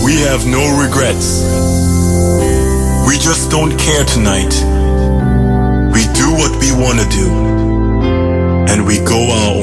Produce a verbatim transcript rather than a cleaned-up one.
We have no regrets. We just don't care tonight. We do what we want to do. And we go our